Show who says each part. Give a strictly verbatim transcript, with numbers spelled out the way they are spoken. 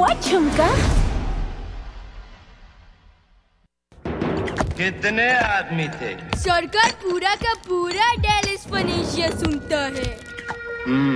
Speaker 1: और झुमका।
Speaker 2: कितने आदमी थे?
Speaker 3: सरकार पूरा का पूरा डेलिस फनेशिया सुनता है।
Speaker 2: हम्म